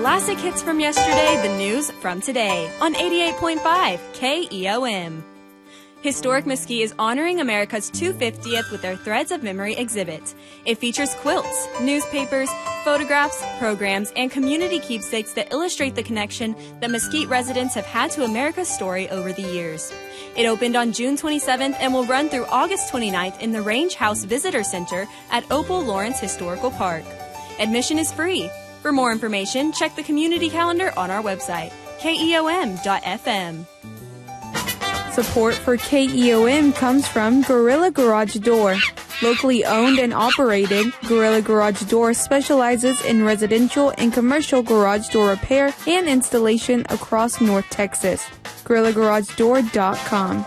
Classic hits from yesterday, the news from today on 88.5 KEOM. Historic Mesquite is honoring America's 250th with their Threads of Memory exhibit. It features quilts, newspapers, photographs, programs, and community keepsakes that illustrate the connection that Mesquite residents have had to America's story over the years. It opened on June 27th and will run through August 29th in the Range House Visitor Center at Opal Lawrence Historical Park. Admission is free. For more information, check the community calendar on our website, keom.fm. Support for KEOM comes from Gorilla Garage Door. Locally owned and operated, Gorilla Garage Door specializes in residential and commercial garage door repair and installation across North Texas. GorillaGarageDoor.com.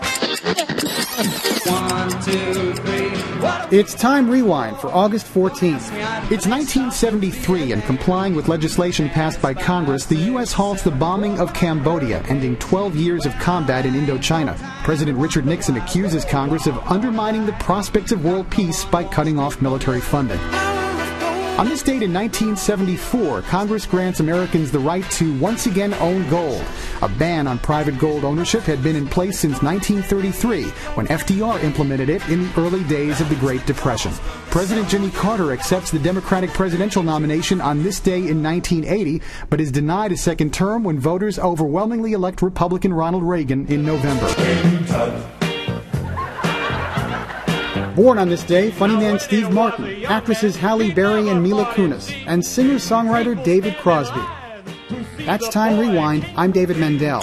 1, 2, 3. It's Time Rewind for August 14th. It's 1973, and complying with legislation passed by Congress, the U.S. halts the bombing of Cambodia, ending 12 years of combat in Indochina. President Richard Nixon accuses Congress of undermining the prospects of world peace by cutting off military funding. On this date in 1974, Congress grants Americans the right to once again own gold. A ban on private gold ownership had been in place since 1933, when FDR implemented it in the early days of the Great Depression. President Jimmy Carter accepts the Democratic presidential nomination on this day in 1980, but is denied a second term when voters overwhelmingly elect Republican Ronald Reagan in November. Born on this day, funny man Steve Martin, actresses Halle Berry and Mila Kunis, and singer-songwriter David Crosby. That's Time Rewind. I'm David Mendel.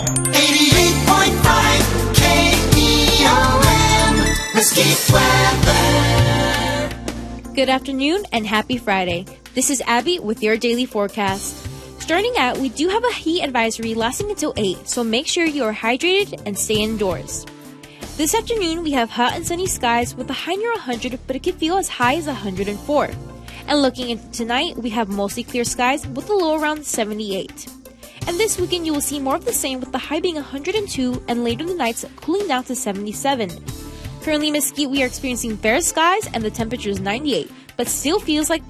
88.5 KEOM, Mesquite weather. Good afternoon and happy Friday. This is Abby with your daily forecast. Starting out, we do have a heat advisory lasting until 8, so make sure you are hydrated and stay indoors. This afternoon, we have hot and sunny skies with a high near 100, but it can feel as high as 104. And looking into tonight, we have mostly clear skies with a low around 78. And this weekend, you will see more of the same with the high being 102 and later in the nights cooling down to 77. Currently in Mesquite, we are experiencing fair skies and the temperature is 98, but still feels like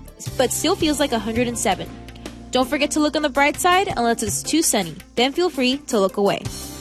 107. Don't forget to look on the bright side unless it's too sunny. Then feel free to look away.